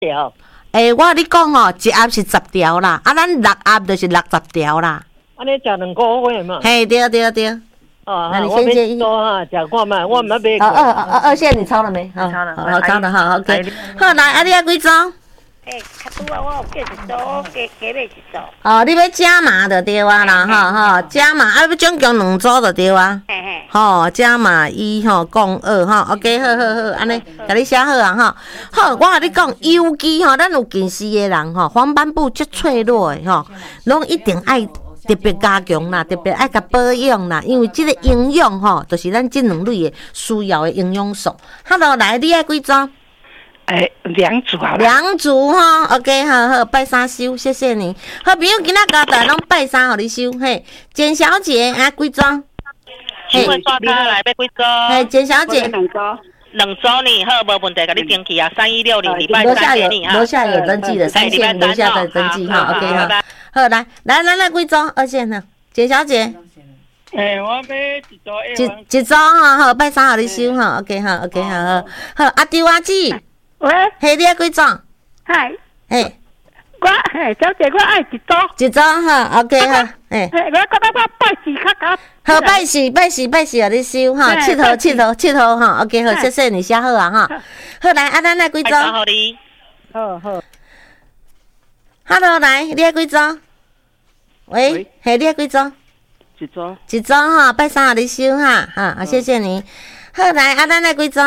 条？ 我跟你讲吼，一盒是10条啦，咱6盒就是60条啦。 安尼食2个月嘛？ 嘿，对。 哦， 那你先建议多食看嘛，我唔要买。 二线你抄了没？ 抄了， 抄了好 ，OK。好，来，你要几组？ 较拄我有叫一组，加买一组。 哦，你要加码就对啊啦，加码要总共2组就对啊。加码1共2OK， 好，安尼，甲你写好啊好，我甲你讲，尤其咱有近视的人黄斑部足脆弱的拢一定爱特别加强啦，特别爱甲保养啦，因为这个营养就是咱这2类的需要的营养素。好咯，来，你爱几组 ？2组好了。 2组OK， 好，拜三收，谢谢你。好朋友，今仔交代拢拜三，互你收。嘿，简小姐几组？ 请问刷卡来要几组？ 嘿，简小姐。 2组呢，好，无问题，甲你登记啊，3160礼拜3给你哈。 楼下有登记的，3线楼下再登记哈 ，OK 哈。好，来，几组？2线呢？简小姐。 我要一组好，拜三互你收OK 好，好，阿丢阿姊。 喂， 嘿，你要几组？ 嗨， 嘿， 小姐，我爱一组。 一组OK 好， 我觉得我拜四较高。 好，拜四，互你收佚佗OK 好，谢谢你写好啊好，来，咱来几组？ 好。 Hello， 来，你要几组？喂，嘿，你要几组？一组拜三互你收好，谢谢你。好，来，咱来几组？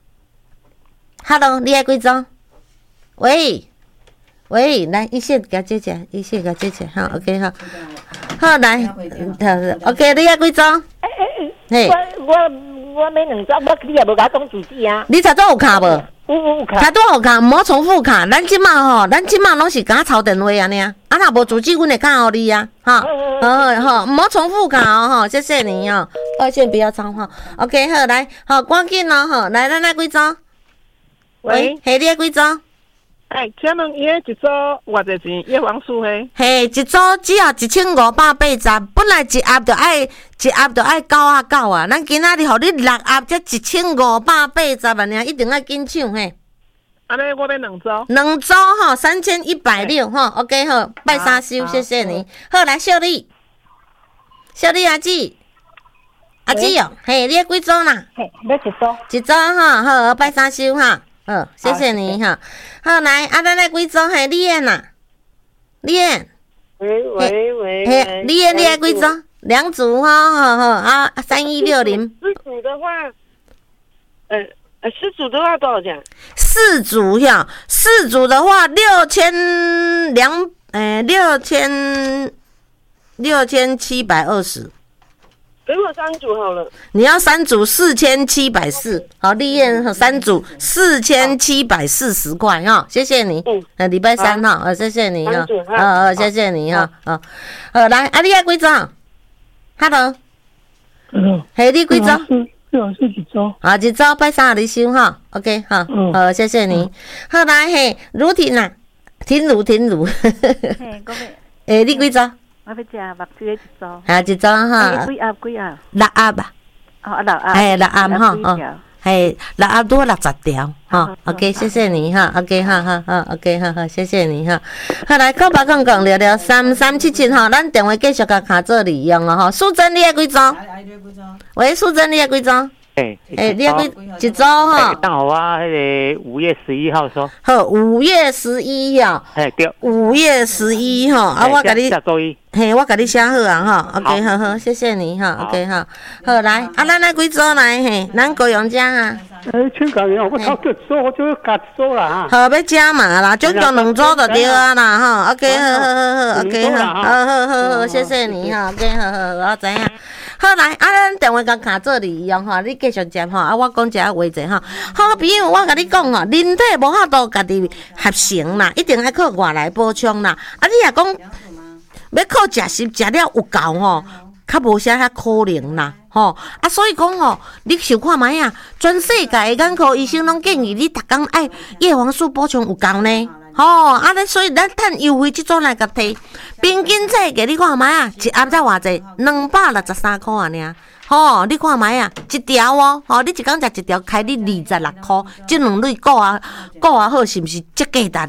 Hello， 你爱几组？喂，来一线甲接起来，OK 好，来，OK， 你爱几组？ 嘿，我买2组，你也无甲讲主旨啊？ 你查都有卡无？ 有卡。 查都有卡，毋好重复卡。咱即马拢是甲抄电话安尼啊，若无主旨，阮会卡互你啊，好，毋好重复卡谢谢你2线不要抄OK 好，来，好，赶紧来，咱来几组？喂，嘿，你爱几组？ 请问伊一组偌济钱？叶黄素嘿，一组只要1580，本来一盒就爱9啊，咱今仔日互你6盒才1580啊，一定要紧抢嘿。 安尼我要2组。 2组3160OK 好，拜三收，谢谢你。好，来秀丽阿姊嘿，你爱几组啦？ 嘿，要一组。 一组好，拜三收好，谢谢你好，来，咱来几组？嘿，李燕呐，李燕。 喂， 嘿，李燕，你爱几组？2组3160。 4组的话，4组的话多少钱 ？4组的话6720。 给我3组好了。 你要3组4740，好，丽燕3组4740块谢谢你。礼拜3谢谢你谢谢你好，来，你要几组 ？Hello， 嘿，你几组？ 我是一组。 一组拜三你收OK 好，谢谢你。好，来嘿，如婷啊，婷如。嘿，你几组？ 我要食目睭一组。 一组几盒？6 盒啊。 6盒。 嘿，6盒嘿，6盒多60条OK， 谢谢你OK 好 OK 好，谢谢你好，来，告白讲聊聊3377咱电话继续甲卡做利用素贞你爱几组？喂，素贞你爱几组？你要几组刚好我迄个5月11号说。 好，5月11 对。 5月11我甲你下周一。 嘿，我甲你写好OK 好，谢谢你OK 好，来，咱来几组来嘿，咱高阳家请教你我头一组我就要加一组啦好，要加码啦，总共2组就对啊啦OK 好 OK 好，谢谢你OK 好，我知影。好来，咱电话甲卡做利用你继续接我讲一下话者好朋友，我甲你讲人体无法度家己合成啦，一定要靠外来补充啦。你若讲要靠食了有够较无啥遐可能啦所以讲你想看卖啊，全世界的眼科医生拢建议你逐工爱叶黄素补充有够呢。所以咱趁优惠即种来甲摕，平均价给你看卖啊，一盒才偌济，263块尔。 吼，你看卖啊，一条哦，吼，你一工食一条，开你26箍，这2类顾啊好，是毋是足价值